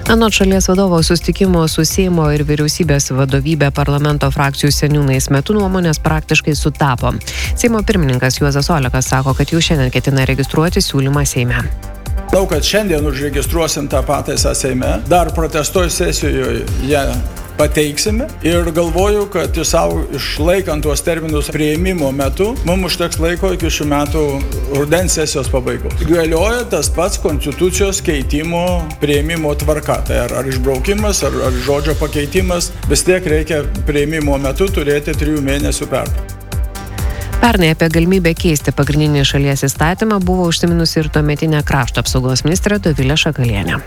Anot šalies vadovo susitikimo su Seimo ir vyriausybės vadovybė parlamento frakcijų seniūnais metu nuomonės praktiškai sutapo. Seimo pirmininkas Juozas Olekas sako, kad jau šiandien ketina registruoti siūlymą Seime. Manau, kad šiandien užregistruosim tą pataisą Seime, dar protestuoju sesijoje ją pateiksime ir galvoju, kad išlaikant tuos terminus priėmimo metu, mums užteks laiko iki šių metų rudens sesijos pabaigos. Galioja tas pats konstitucijos keitimo priėmimo tvarka. Tai ar išbraukimas, ar žodžio pakeitimas, vis tiek reikia priėmimo metu turėti 3 mėnesių pertrauką. Pernai apie galimybę keisti pagrindinį šalies įstatymą buvo užsiminusi ir tuometinė krašto apsaugos ministrė Dovilė Šakalienė.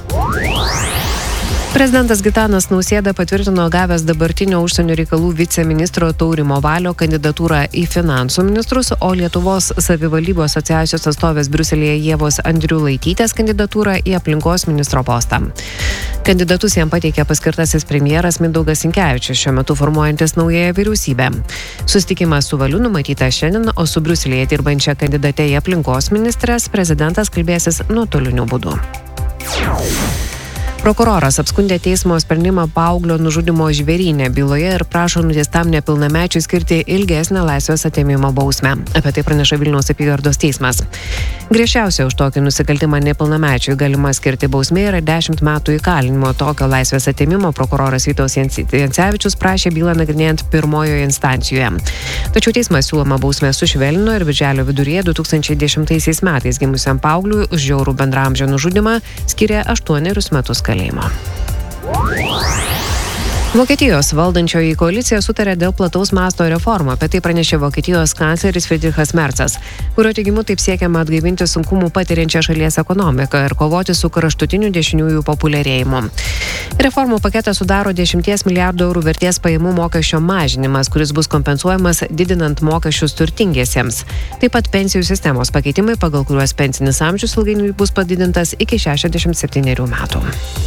Prezidentas Gitanas Nausėda patvirtino gavęs dabartinio užsienio reikalų viceministro Taurimo Valio kandidatūrą į finansų ministrus, o Lietuvos savivaldybių asociacijos atstovės Briuselyje Ievos Andriulaitytės kandidatūrą į aplinkos ministro postą. Kandidatus jam pateikė paskirtasis premjeras Mindaugas Sinkevičius, šiuo metu formuojantis naująją vyriausybę. Susitikimas su Valiu numatytas šiandien, o su Briuselyje dirbančia kandidate į aplinkos ministres prezidentas kalbėsis nuotoliniu būdu. Prokuroras apskundė teismo sprendimą paauglio nužudymo Žvėryne byloje ir prašo nuteistam nepilnamečiui skirti ilgesnę laisvės atėmimo bausmę. Apie tai praneša Vilniaus apygardos teismas. Griežčiausia už tokį nusikaltimą nepilnamečiui galima skirti bausmė yra 10 metų įkalinimo. Tokio laisvės atėmimo prokuroras Vytautas Jancevičius prašė bylą nagrinėjant pirmojoje instancijoje. Tačiau teismas siūlomą bausmę sušvelnino ir birželio viduryje 2010 metais gimusiam paaugliui už žiaurų bendraamžio nužudymą skyrė 8 metus kalėjimo. Vokietijos valdančioji koalicija sutarė dėl plataus masto reformų. Apie tai pranešė Vokietijos kancleris Friedrichas Merzas, kurio teigimu taip siekiama atgaivinti sunkumų patiriančią šalies ekonomiką ir kovoti su kraštutiniu dešiniųjų populiarėjimu. Reformų paketą sudaro 10 milijardų eurų vertės pajamų mokesčio mažinimas, kuris bus kompensuojamas didinant mokesčius turtingiesiems. Taip pat pensijų sistemos pakeitimai, pagal kuriuos pensinis amžius ilgainiui bus padidintas iki 67 metų.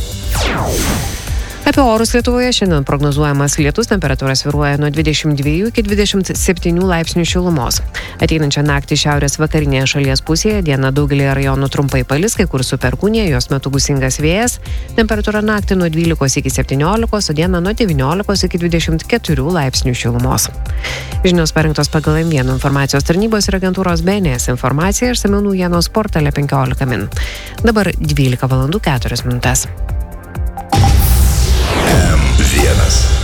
Apie orus Lietuvoje šiandien prognozuojamas lietus, temperatūra svyruoja nuo 22 iki 27 laipsnių šilumos. Ateinančią naktį šiaurės vakarinėje šalies pusėje dieną daugelį rajonų trumpai palis, kai kur su perkūnija, jos metu gūsingas vėjas, temperatūra naktį nuo 12 iki 17, o dieną nuo 19 iki 24 laipsnių šilumos. Žinios parengtos pagal M1 informacijos tarnybos ir agentūros BNS informacija ir išsamių naujienos portale 15 min. Dabar 12 valandų 4 minutės. M1.